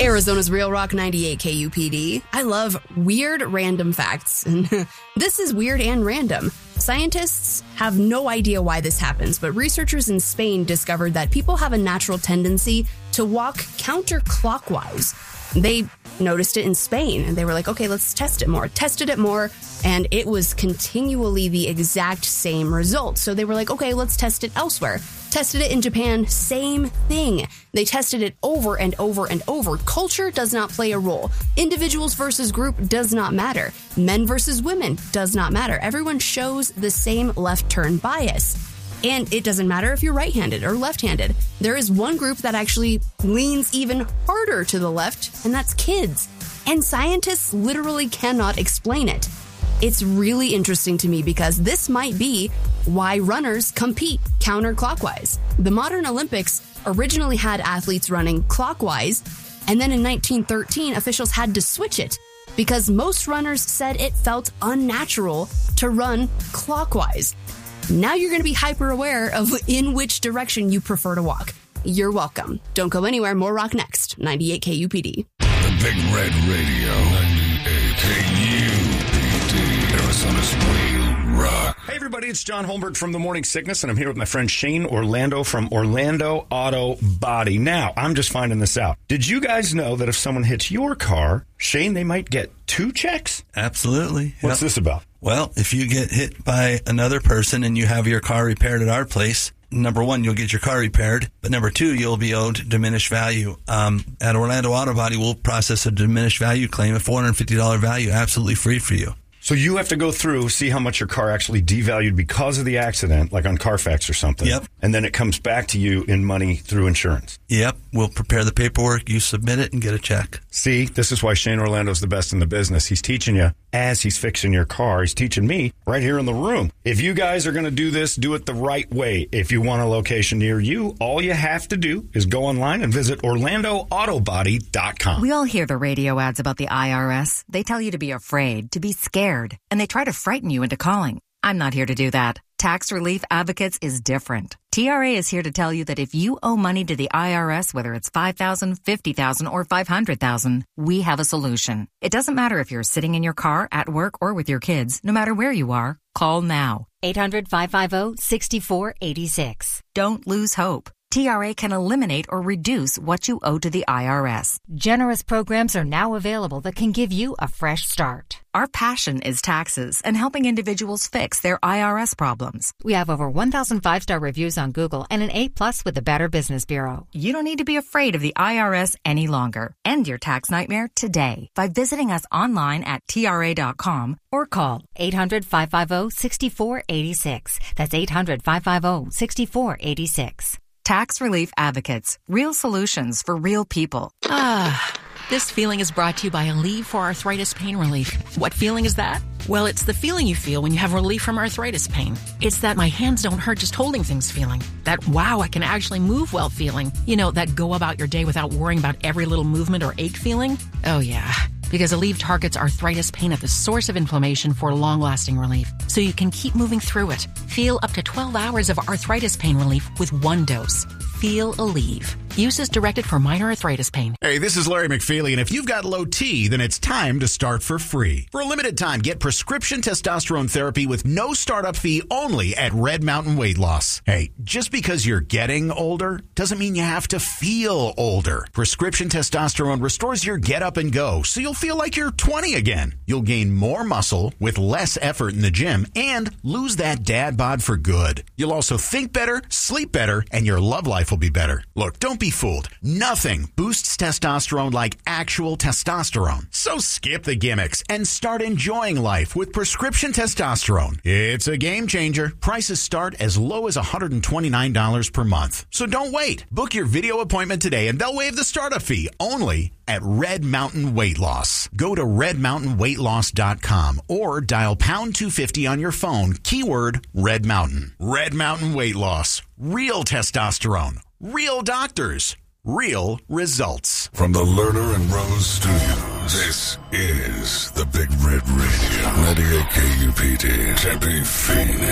Arizona's Real Rock 98 KUPD. I love weird random facts. And this is weird and random. Scientists have no idea why this happens, but researchers in Spain discovered that people have a natural tendency to walk counterclockwise. They noticed it in Spain and they were like, okay, let's test it more. Tested it more, and it was continually the exact same result. So they were like, okay, let's test it elsewhere. Tested it in Japan, same thing. They tested it over and over and over. Culture does not play a role. Individuals versus group does not matter. Men versus women does not matter. Everyone shows the same left turn bias. And it doesn't matter if you're right-handed or left-handed. There is one group that actually leans even harder to the left, and that's kids. And scientists literally cannot explain it. It's really interesting to me because this might be why runners compete counterclockwise. The modern Olympics originally had athletes running clockwise, and then in 1913, officials had to switch it because most runners said it felt unnatural to run clockwise. Now you're going to be hyper aware of in which direction you prefer to walk. You're welcome. Don't go anywhere. More rock next. 98 KUPD. The Big Red Radio. 98 KUPD. Arizona's Real Rock. Hey everybody, it's John Holmberg from The Morning Sickness, and I'm here with my friend Shane Orlando from Orlando Auto Body. Now, I'm just finding this out. Did you guys know that if someone hits your car, Shane, they might get 2 checks? Absolutely. What's this about? Well, if you get hit by another person and you have your car repaired at our place, number one, you'll get your car repaired. But number two, you'll be owed diminished value. At Orlando Auto Body, we'll process a diminished value claim, a $450 value, absolutely free for you. So you have to go through, see how much your car actually devalued because of the accident, like on Carfax or something. Yep. And then it comes back to you in money through insurance. Yep. We'll prepare the paperwork. You submit it and get a check. See, this is why Shane Orlando's the best in the business. He's teaching you as he's fixing your car. He's teaching me right here in the room. If you guys are going to do this, do it the right way. If you want a location near you, all you have to do is go online and visit OrlandoAutobody.com. We all hear the radio ads about the IRS. They tell you to be afraid, to be scared, and they try to frighten you into calling. I'm not here to do that. Tax Relief Advocates is different. TRA is here to tell you that if you owe money to the IRS, whether it's $5,000, $50,000, or $500,000, we have a solution. It doesn't matter if you're sitting in your car, at work, or with your kids. No matter where you are, call now. 800-550-6486. Don't lose hope. TRA can eliminate or reduce what you owe to the IRS. Generous programs are now available that can give you a fresh start. Our passion is taxes and helping individuals fix their IRS problems. We have over 1,000 5-star reviews on Google and an A+ with the Better Business Bureau. You don't need to be afraid of the IRS any longer. End your tax nightmare today by visiting us online at TRA.com or call 800-550-6486. That's 800-550-6486. Tax Relief Advocates. Real solutions for real people. This feeling is brought to you by Aleve for Arthritis Pain Relief. What feeling is that? Well, it's the feeling you feel when you have relief from arthritis pain. It's that my hands don't hurt just holding things feeling. That, wow, I can actually move well feeling. You know, that go about your day without worrying about every little movement or ache feeling. Oh, yeah. Because Aleve targets arthritis pain at the source of inflammation for long-lasting relief, so you can keep moving through it. Feel up to 12 hours of arthritis pain relief with 1 dose. Feel Aleve. Use is directed for minor arthritis pain. Hey, this is Larry McFeely, and if you've got low T, then it's time to start for free. For a limited time, get prescription testosterone therapy with no startup fee only at Red Mountain Weight Loss. Hey, just because you're getting older doesn't mean you have to feel older. Prescription testosterone restores your get up and go, so you'll feel like you're 20 again. You'll gain more muscle with less effort in the gym and lose that dad bod for good. You'll also think better, sleep better, and your love life will be better. Look, don't be fooled. Nothing boosts testosterone like actual testosterone. So skip the gimmicks and start enjoying life with prescription testosterone. It's a game changer. Prices start as low as $129 per month. So don't wait. Book your video appointment today and they'll waive the startup fee only at Red Mountain Weight Loss. Go to redmountainweightloss.com or dial pound 250 on your phone, keyword Red Mountain. Red Mountain Weight Loss. Real testosterone. Real doctors. Real results. From the Lerner and Rose Studios, this is the Big Red Radio. 98 KUPD, Tempe, Phoenix.